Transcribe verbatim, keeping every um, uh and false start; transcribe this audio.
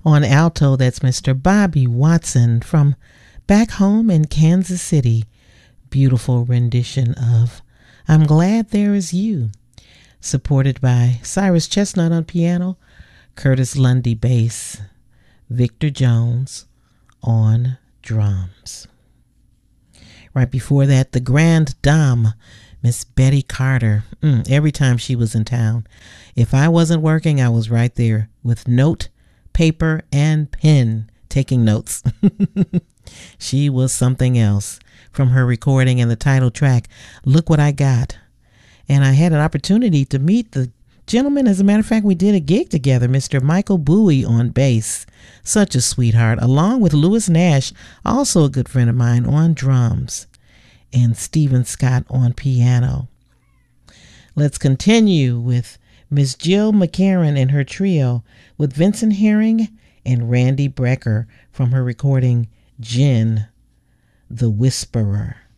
On alto, that's Mister Bobby Watson from back home in Kansas City. Beautiful rendition of I'm Glad There Is You, supported by Cyrus Chestnut on piano, Curtis Lundy bass, Victor Jones on drums. Right before that, the Grand Dame, Miss Betty Carter. Mm, every time she was in town, if I wasn't working, I was right there with note, paper, and pen taking notes. She was something else. From her recording and the title track, Look What I Got. And I had an opportunity to meet the gentleman. As a matter of fact, we did a gig together, Mister Michael Bowie on bass. Such a sweetheart, along with Louis Nash, also a good friend of mine, on drums, and Stephen Scott on piano. Let's continue with Miss Jill McCarran and her trio with Vincent Herring and Randy Brecker from her recording Gin, the Whisperer.